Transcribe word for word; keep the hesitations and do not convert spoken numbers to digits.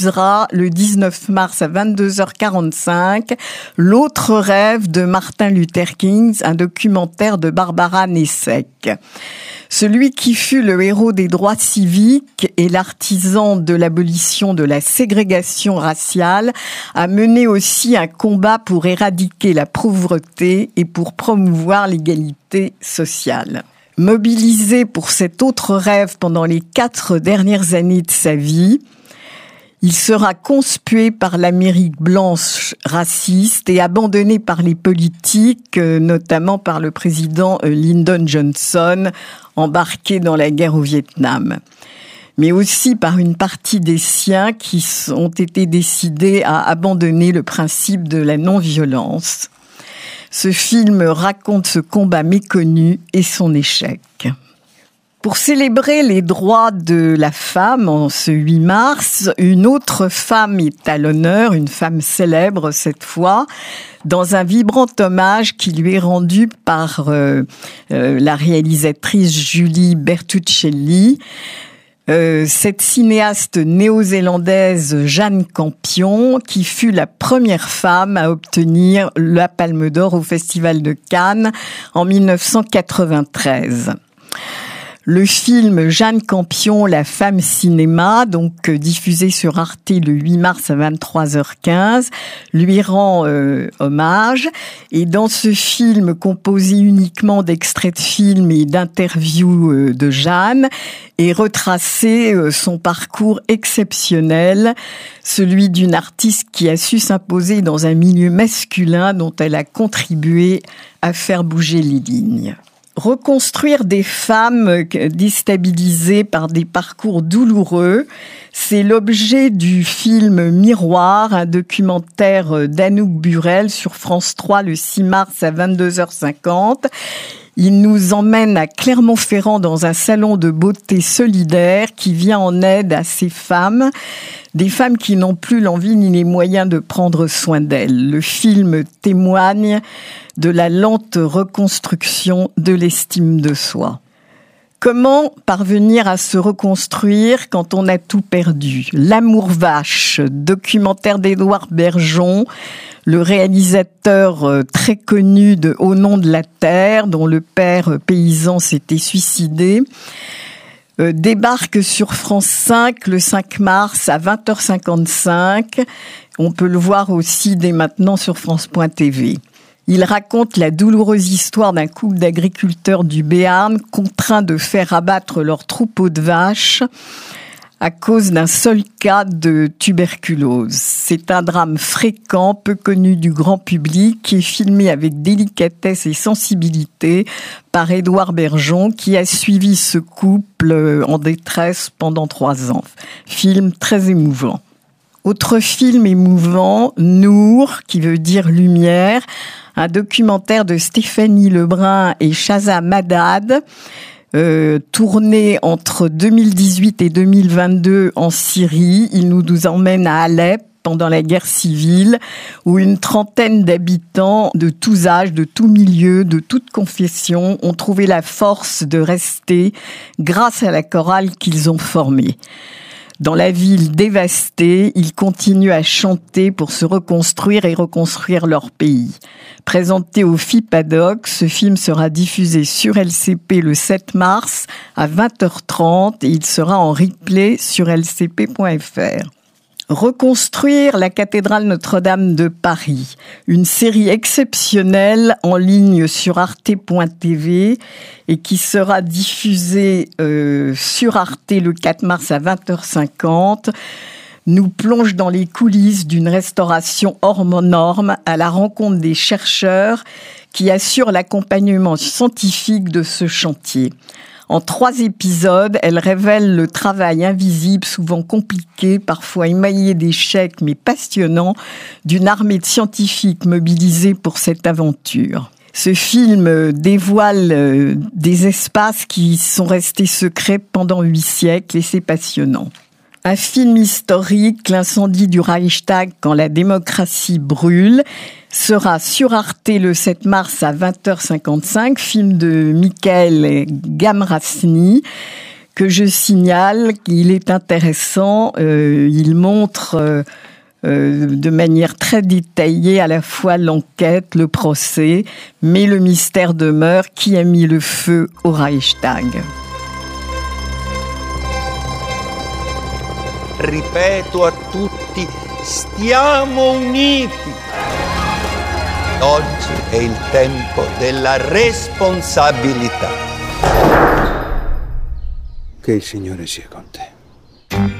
Le dix-neuf mars à vingt-deux heures quarante-cinq, L'autre rêve de Martin Luther King, un documentaire de Barbara Nessek. Celui qui fut le héros des droits civiques et l'artisan de l'abolition de la ségrégation raciale a mené aussi un combat pour éradiquer la pauvreté et pour promouvoir l'égalité sociale. Mobilisé pour cet autre rêve pendant les quatre dernières années de sa vie, il sera conspué par l'Amérique blanche raciste et abandonné par les politiques, notamment par le président Lyndon Johnson, embarqué dans la guerre au Vietnam. Mais aussi par une partie des siens qui ont été décidés à abandonner le principe de la non-violence. Ce film raconte ce combat méconnu et son échec. Pour célébrer les droits de la femme en ce huit mars, une autre femme est à l'honneur, une femme célèbre cette fois, dans un vibrant hommage qui lui est rendu par euh, euh, la réalisatrice Julie Bertuccelli. Euh, cette cinéaste néo-zélandaise Jane Campion, qui fut la première femme à obtenir la Palme d'Or au Festival de Cannes en dix-neuf cent quatre-vingt-treize. Le film Jane Campion, la femme cinéma, donc euh, diffusé sur Arte le huit mars à vingt-trois heures quinze, lui rend euh, hommage. Et dans ce film, composé uniquement d'extraits de films et d'interviews euh, de Jeanne, est retracé euh, son parcours exceptionnel, celui d'une artiste qui a su s'imposer dans un milieu masculin dont elle a contribué à faire bouger les lignes. Reconstruire des femmes déstabilisées par des parcours douloureux, c'est l'objet du film Miroir, un documentaire d'Anouk Burel sur France trois le six mars à vingt-deux heures cinquante. Il nous emmène à Clermont-Ferrand dans un salon de beauté solidaire qui vient en aide à ces femmes, des femmes qui n'ont plus l'envie ni les moyens de prendre soin d'elles. Le film témoigne de la lente reconstruction de l'estime de soi. Comment parvenir à se reconstruire quand on a tout perdu ? L'amour vache, documentaire d'Édouard Bergeon, le réalisateur très connu de Au nom de la terre, dont le père paysan s'était suicidé, euh, débarque sur France cinq le cinq mars à vingt heures cinquante-cinq. On peut le voir aussi dès maintenant sur France point T V. Il raconte la douloureuse histoire d'un couple d'agriculteurs du Béarn contraints de faire abattre leur troupeau de vaches à cause d'un seul cas de tuberculose. C'est un drame fréquent, peu connu du grand public, qui est filmé avec délicatesse et sensibilité par Édouard Bergeon, qui a suivi ce couple en détresse pendant trois ans. Film très émouvant. Autre film émouvant, Nour, qui veut dire lumière, un documentaire de Stéphanie Lebrun et Shahzad Madad, Euh, tourné entre deux mille dix-huit et deux mille vingt-deux en Syrie. Il nous, nous emmène à Alep pendant la guerre civile, où une trentaine d'habitants de tous âges, de tous milieux, de toutes confessions ont trouvé la force de rester grâce à la chorale qu'ils ont formée. Dans la ville dévastée, ils continuent à chanter pour se reconstruire et reconstruire leur pays. Présenté au FIPADOC, ce film sera diffusé sur L C P le sept mars à vingt heures trente et il sera en replay sur L C P point F R. Reconstruire la cathédrale Notre-Dame de Paris, une série exceptionnelle en ligne sur Arte point T V et qui sera diffusée euh, sur Arte le quatre mars à vingt heures cinquante, nous plonge dans les coulisses d'une restauration hors norme à la rencontre des chercheurs qui assurent l'accompagnement scientifique de ce chantier. En trois épisodes, elle révèle le travail invisible, souvent compliqué, parfois émaillé d'échecs, mais passionnant, d'une armée de scientifiques mobilisés pour cette aventure. Ce film dévoile des espaces qui sont restés secrets pendant huit siècles et c'est passionnant. Un film historique, L'incendie du Reichstag quand la démocratie brûle, sera sur Arte le sept mars à vingt heures cinquante-cinq, film de Michael Gamrasny, que je signale qu'il est intéressant. Euh, il montre euh, euh, de manière très détaillée à la fois l'enquête, le procès, mais le mystère demeure. Qui a mis le feu au Reichstag? Ripeto a tutti, stiamo uniti. Oggi è il tempo della responsabilità. Che il Signore sia con te.